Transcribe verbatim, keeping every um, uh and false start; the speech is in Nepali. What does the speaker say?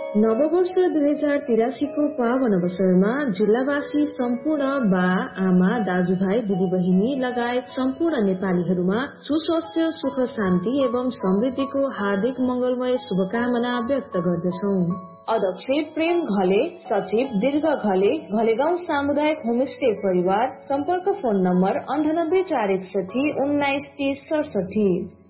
नववर्ष दुई हजार तिरासीको पावन अवसरमा जिल्लावासी सम्पूर्ण बा आमा दाजुभाइ दिदीबहिनी लगायत सम्पूर्ण नेपालीहरूमा सुस्वास्थ्य सुख शान्ति एवं समृद्धिको हार्दिक मंगलमय शुभकामना व्यक्त गर्दछौं। अध्यक्ष प्रेम घले, सचिव दीर्घ घले, घलेगाउँ सामुदायिक होमस्टे परिवार। सम्पर्क फोन नम्बर अन्ठानब्बे चार एकसठी उन्नाइस तीस सडसठी।